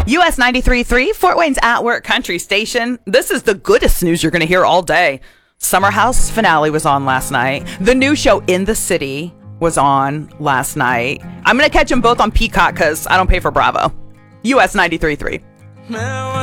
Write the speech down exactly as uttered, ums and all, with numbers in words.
U S ninety-three point three, Fort Wayne's At Work Country Station. This is the goodest news you're going to hear all day. Summer House finale was on last night. The new show In the City was on last night. I'm going to catch them both on Peacock because I don't pay for Bravo. U S ninety-three point three.